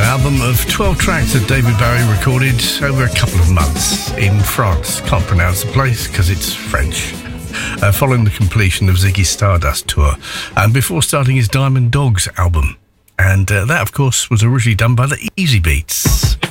album of 12 tracks that David Bowie recorded over a couple of months in France. Can't pronounce the place because it's French. Following the completion of Ziggy Stardust tour and before starting his Diamond Dogs album. And that, of course, was originally done by the Easy Beats.